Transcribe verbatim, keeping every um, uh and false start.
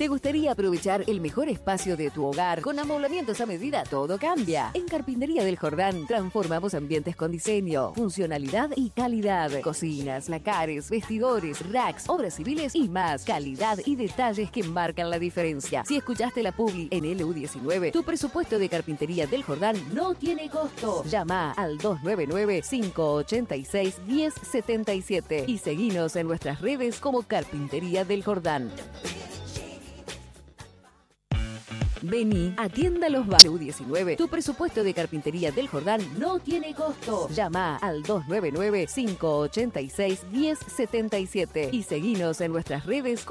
¿Te gustaría aprovechar el mejor espacio de tu hogar con amoblamientos a medida? Todo cambia. En Carpintería del Jordán transformamos ambientes con diseño, funcionalidad y calidad. Cocinas, lacares, vestidores, racks, obras civiles y más. Calidad y detalles que marcan la diferencia. Si escuchaste la publi en L U diecinueve, tu presupuesto de Carpintería del Jordán no tiene costo. Llama al dos nueve nueve, cinco ocho seis, uno cero siete siete y seguinos en nuestras redes como Carpintería del Jordán. Vení, atienda los barrios. L U diecinueve, tu presupuesto de Carpintería del Jordán no tiene costo. Llama al dos nueve nueve, cinco ocho seis, uno cero siete siete y seguinos en nuestras redes como